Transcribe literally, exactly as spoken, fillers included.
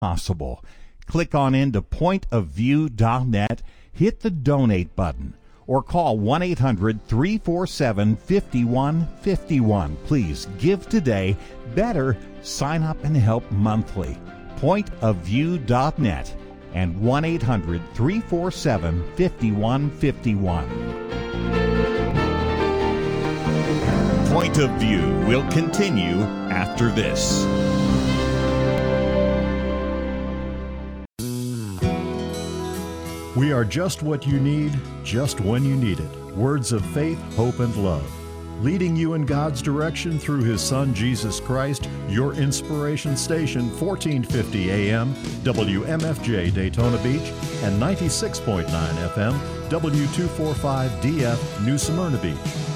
possible. Click on into point of view dot net, hit the donate button, or call one eight hundred, three four seven, five one five one. Please give today. Better, sign up and help monthly. point of view dot net and one eight hundred, three four seven, five one five one. Point of View will continue after this. We are just what you need, just when you need it. Words of faith, hope, and love. Leading you in God's direction through His Son, Jesus Christ, your inspiration station, fourteen fifty A M, W M F J Daytona Beach, and ninety-six point nine F M, W two forty-five D F New Smyrna Beach.